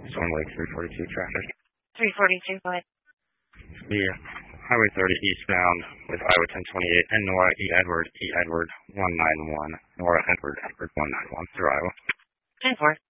Storm Lake 342 traffic. 342, go ahead. Yeah. Highway 30 eastbound with Iowa 1028 and Nora E. Edward 191. Nora Edward 191 through Iowa. 10-4.